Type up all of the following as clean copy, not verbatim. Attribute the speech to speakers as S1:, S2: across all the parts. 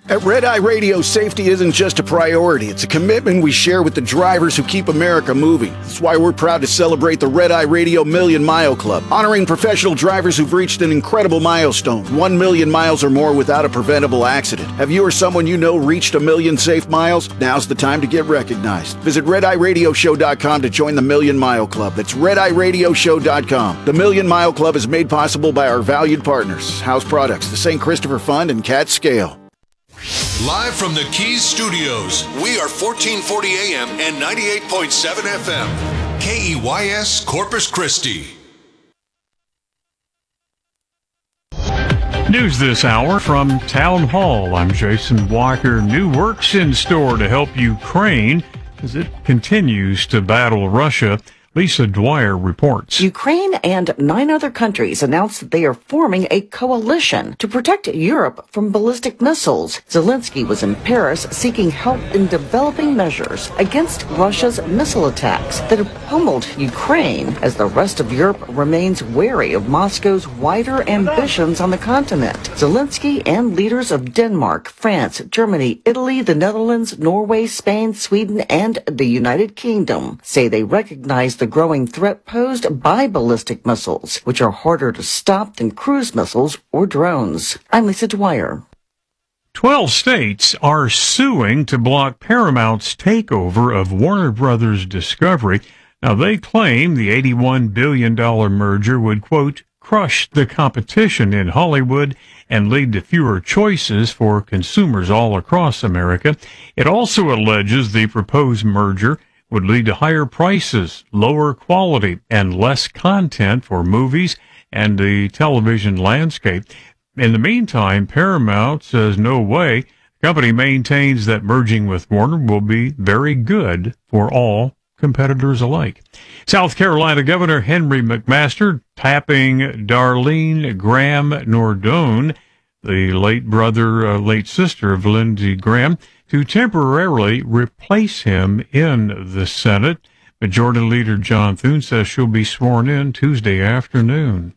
S1: At Red Eye Radio, safety isn't just a priority. It's a commitment we share with the drivers who keep America moving. That's why we're proud to celebrate the Red Eye Radio Million Mile Club, honoring professional drivers who've reached an incredible milestone, 1 million miles or more without a preventable accident. Have you or someone you know reached a million safe miles? Now's the time to get recognized. Visit RedEyeRadioShow.com to join the Million Mile Club. That's RedEyeRadioShow.com. The Million Mile Club is made possible by our valued partners, House Products, the St. Christopher Fund, and Cat Scale.
S2: Live from the Keys Studios, we are 1440 AM and 98.7 FM. KEYS Corpus Christi.
S3: News this hour from Town Hall. I'm Jason Walker. New works in store to help Ukraine as it continues to battle Russia. Lisa Dwyer reports.
S4: Ukraine and 9 other countries announced that they are forming a coalition to protect Europe from ballistic missiles. Zelensky was in Paris seeking help in developing measures against Russia's missile attacks that have pummeled Ukraine as the rest of Europe remains wary of Moscow's wider ambitions on the continent. Zelensky and leaders of Denmark, France, Germany, Italy, the Netherlands, Norway, Spain, Sweden, and the United Kingdom say they recognize the growing threat posed by ballistic missiles, which are harder to stop than cruise missiles or drones. I'm Lisa Dwyer.
S3: 12 states are suing to block Paramount's takeover of Warner Brothers Discovery. Now, they claim the $81 billion merger would, quote, crush the competition in Hollywood and lead to fewer choices for consumers all across America. It also alleges the proposed merger would lead to higher prices, lower quality, and less content for movies and the television landscape. In the meantime, Paramount says no way. The company maintains that merging with Warner will be very good for all competitors alike. South Carolina Governor Henry McMaster tapping Darlene Graham Nordone, the late sister of Lindsey Graham, to temporarily replace him in the Senate. Majority Leader John Thune says she'll be sworn in Tuesday afternoon.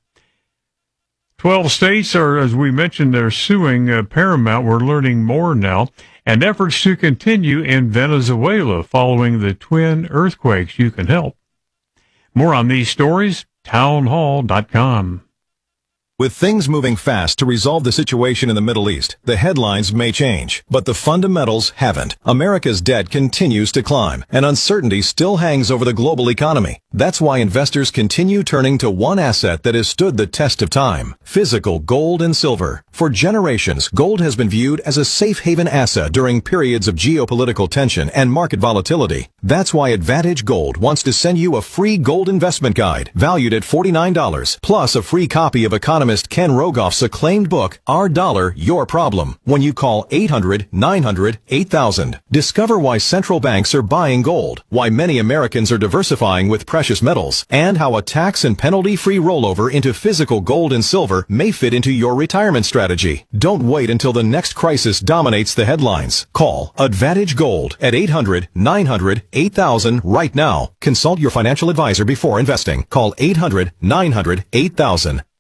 S3: 12 states are, as we mentioned, they're suing Paramount. We're learning more now. And efforts to continue in Venezuela following the twin earthquakes. You can help. More on these stories, townhall.com.
S5: With things moving fast to resolve the situation in the Middle East, the headlines may change, but the fundamentals haven't. America's debt continues to climb, and uncertainty still hangs over the global economy. That's why investors continue turning to one asset that has stood the test of time: physical gold and silver. For generations, gold has been viewed as a safe haven asset during periods of geopolitical tension and market volatility. That's why Advantage Gold wants to send you a free gold investment guide valued at $49, plus a free copy of economist Ken Rogoff's acclaimed book, Our Dollar, Your Problem, when you call 800-900-8000. Discover why central banks are buying gold, why many Americans are diversifying with precious metals, and how a tax and penalty-free rollover into physical gold and silver may fit into your retirement strategy. Don't wait until the next crisis dominates the headlines. Call Advantage Gold at 800-900-8000 right now. Consult your financial advisor before investing. Call 800-900-8000.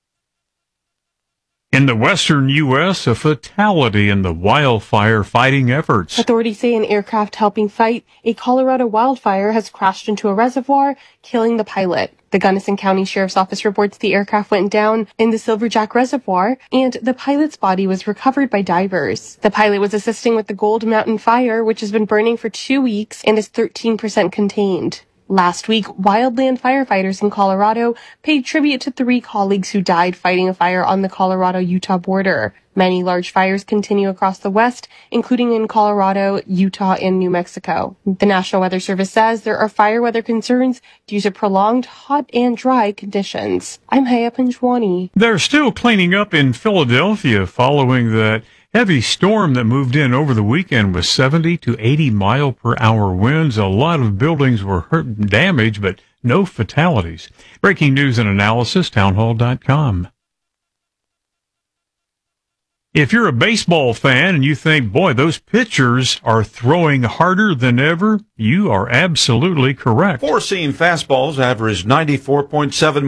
S3: In the western U.S., a fatality in the wildfire fighting efforts.
S6: Authorities say an aircraft helping fight a Colorado wildfire has crashed into a reservoir, killing the pilot. The Gunnison County Sheriff's Office reports the aircraft went down in the Silverjack Reservoir, and the pilot's body was recovered by divers. The pilot was assisting with the Gold Mountain Fire, which has been burning for 2 weeks and is 13% contained. Last week, wildland firefighters in Colorado paid tribute to 3 colleagues who died fighting a fire on the Colorado-Utah border. Many large fires continue across the West, including in Colorado, Utah, and New Mexico. The National Weather Service says there are fire weather concerns due to prolonged hot and dry conditions. I'm Haya Panjwani.
S3: They're still cleaning up in Philadelphia following that heavy storm that moved in over the weekend with 70 to 80 mile per hour winds. A lot of buildings were damaged, but no fatalities. Breaking news and analysis, townhall.com. If you're a baseball fan and you think, boy, those pitchers are throwing harder than ever, you are absolutely correct.
S7: Four-seam fastballs averaged 94.7